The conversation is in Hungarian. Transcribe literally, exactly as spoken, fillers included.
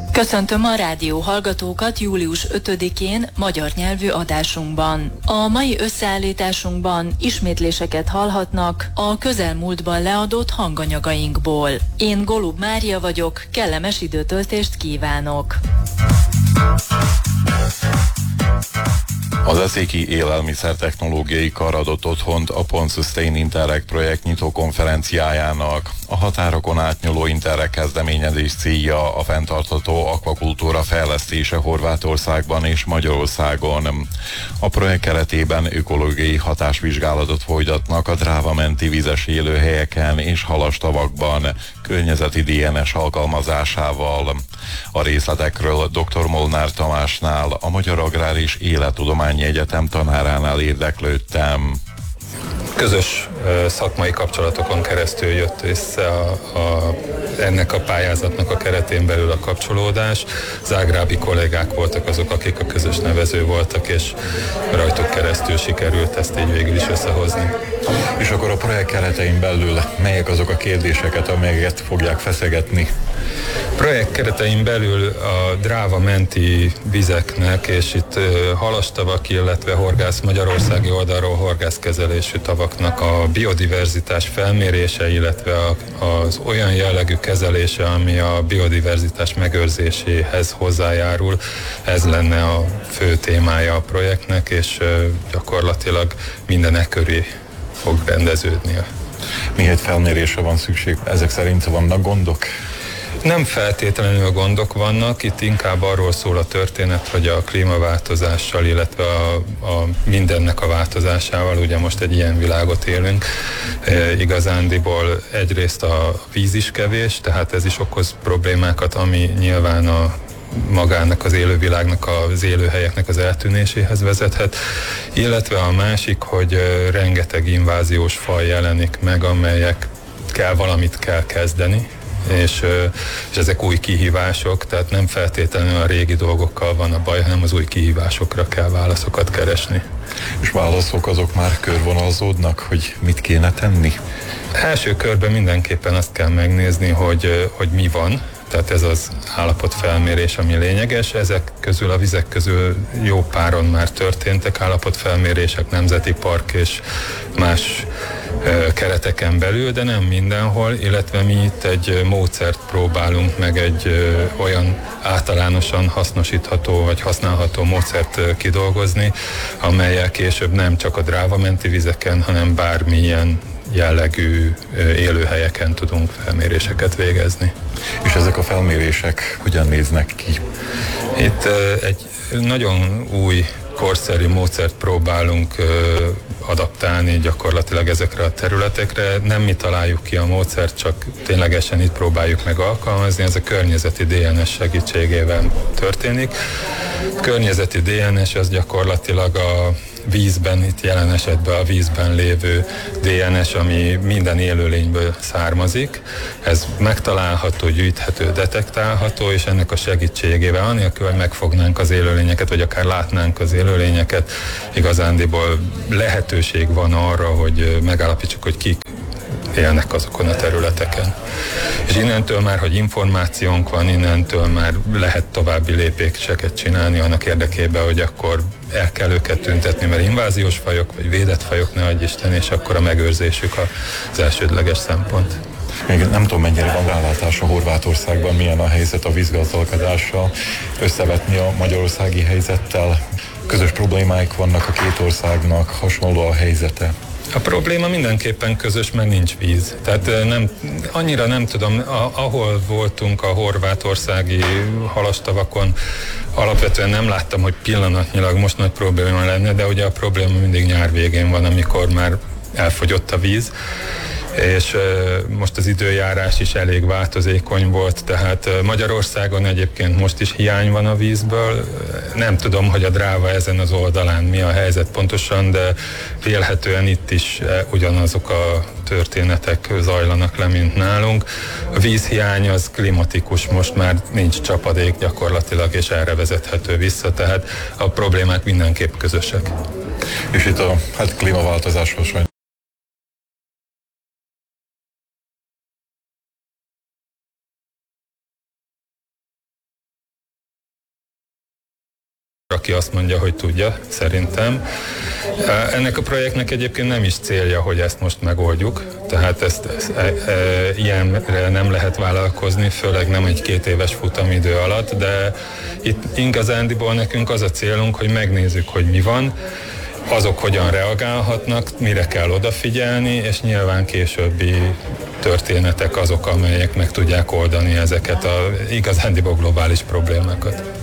Köszöntöm a rádió hallgatókat július ötödikén magyar nyelvű adásunkban. A mai összeállításunkban ismétléseket hallhatnak a közelmúltban leadott hanganyagainkból. Én Golub Mária vagyok, kellemes időtöltést kívánok! Az Eszéki Élelmiszer-technológiai Kar adott otthont a Pont Sustain Interreg projekt nyitó konferenciájának. A határokon átnyúló Interreg kezdeményezés célja a fenntartható akvakultúra fejlesztése Horvátországban és Magyarországon. A projekt keretében ökológiai hatásvizsgálatot folytatnak a Dráva menti vizes élőhelyeken és halastavakban, környezeti dé en es alkalmazásával. A részletekről dr. Molnár Tamásnál, a Magyar Agrár és Élettudományi Egyetem tanáránál érdeklődtem. Közös szakmai kapcsolatokon keresztül jött össze a, a, ennek a pályázatnak a keretén belül a kapcsolódás. Zágrábi kollégák voltak azok, akik a közös nevező voltak, és rajtuk keresztül sikerült ezt így végül is összehozni. És akkor a projekt keretein belül melyek azok a kérdéseket, amelyeket fogják feszegetni? Projekt keretein belül a Dráva menti vizeknek, és itt halastavak, illetve horgász, magyarországi oldalról horgászkezelésű tavaknak a biodiverzitás felmérése, illetve az olyan jellegű kezelése, ami a biodiverzitás megőrzéséhez hozzájárul. Ez lenne a fő témája a projektnek, és gyakorlatilag minden e köré fog rendeződni. Miért felmérésre van szükség? Ezek szerint vannak gondok? Nem feltétlenül gondok vannak, itt inkább arról szól a történet, hogy a klímaváltozással, illetve a, a mindennek a változásával, ugye most egy ilyen világot élünk, e, igazándiból egyrészt a víz is kevés, tehát ez is okoz problémákat, ami nyilván a magának az élővilágnak, az élőhelyeknek az eltűnéséhez vezethet, illetve a másik, hogy rengeteg inváziós faj jelenik meg, amelyekkel valamit kell kezdeni, És, és ezek új kihívások, tehát nem feltétlenül a régi dolgokkal van a baj, hanem az új kihívásokra kell válaszokat keresni. És válaszok azok már körvonalazódnak, hogy mit kéne tenni? Első körben mindenképpen azt kell megnézni, hogy, hogy mi van, tehát ez az állapotfelmérés, ami lényeges. Ezek közül, a vizek közül jó páron már történtek állapotfelmérések, nemzeti park és más ö, kereteken belül, de nem mindenhol, illetve mi itt egy módszert próbálunk meg, egy ö, olyan általánosan hasznosítható vagy használható módszert ö, kidolgozni, amelyel később nem csak a Dráva menti vizeken, hanem bármilyen jellegű élőhelyeken tudunk felméréseket végezni. És ezek a felmérések hogyan néznek ki? Itt egy nagyon új, korszerű módszert próbálunk adaptálni gyakorlatilag ezekre a területekre. Nem mi találjuk ki a módszert, csak ténylegesen itt próbáljuk meg alkalmazni. Ez a környezeti dé en es segítségével történik. A környezeti dé en es az gyakorlatilag a vízben, itt jelen esetben a vízben lévő dé en es, ami minden élőlényből származik. Ez megtalálható, gyűjthető, detektálható, és ennek a segítségével, anélkül, hogy megfognánk az élőlényeket, vagy akár látnánk az élőlényeket, igazándiból lehetőség van arra, hogy megállapítsuk, hogy kik élnek azokon a területeken. És innentől már, hogy információnk van, innentől már lehet további lépéseket csinálni annak érdekében, hogy akkor el kell őket tüntetni, mert inváziós fajok, vagy védett fajok, ne adj Isten, és akkor a megőrzésük az elsődleges szempont. Még nem tudom, mennyire van rálátás a Horvátországban, milyen a helyzet a vízgazdálkodással, összevetni a magyarországi helyzettel. Közös problémáik vannak a két országnak, hasonló a helyzete. A probléma mindenképpen közös, mert nincs víz. Tehát nem, annyira nem tudom, a, ahol voltunk a horvátországi halastavakon, alapvetően nem láttam, hogy pillanatnyilag most nagy probléma lenne, de ugye a probléma mindig nyár végén van, amikor már elfogyott a víz, és most az időjárás is elég változékony volt, tehát Magyarországon egyébként most is hiány van a vízből. Nem tudom, hogy a Dráva ezen az oldalán mi a helyzet pontosan, de vélhetően itt is ugyanazok a történetek zajlanak le, mint nálunk. A vízhiány az klimatikus, most már nincs csapadék gyakorlatilag, és erre vezethető vissza, tehát a problémák mindenképp közösek. És itt a hát klímaváltozáshoz aki azt mondja, hogy tudja, szerintem. Ennek a projektnek egyébként nem is célja, hogy ezt most megoldjuk, tehát ezt, ezt e, e, ilyenre nem lehet vállalkozni, főleg nem egy két éves futamidő alatt, de itt igazándiból nekünk az a célunk, hogy megnézzük, hogy mi van, azok hogyan reagálhatnak, mire kell odafigyelni, és nyilván későbbi történetek azok, amelyek meg tudják oldani ezeket a igazándiból globális problémákat.